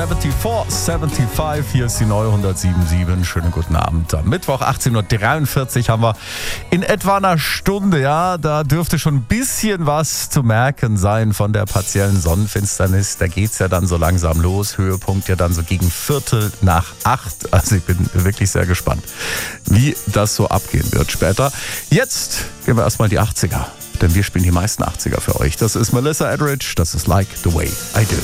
74, hier ist die neue 107.7. Schönen guten Abend. Am Mittwoch 18.43 Uhr haben wir in etwa einer Stunde, ja, da dürfte schon ein bisschen was zu merken sein von der partiellen Sonnenfinsternis. Da geht's ja dann so langsam los. Höhepunkt ja dann so gegen 7:45. Also ich bin wirklich sehr gespannt, wie das so abgehen wird später. Jetzt gehen wir erstmal die 80er, denn wir spielen die meisten 80er für euch. Das ist Melissa Etheridge, das ist Like the Way I Do.